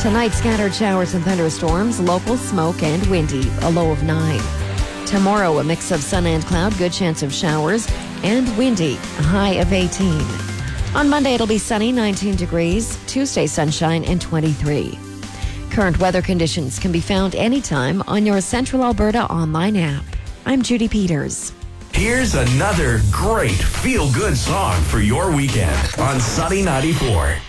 Tonight, scattered showers and thunderstorms, local smoke and windy, a low of 9. Tomorrow, a mix of sun and cloud, good chance of showers, and windy, a high of 18. On Monday, it'll be sunny, 19 degrees. Tuesday, sunshine, and 23. Current weather conditions can be found anytime on your Central Alberta online app. I'm Judy Peters. Here's another great feel-good song for your weekend on Sunny 94.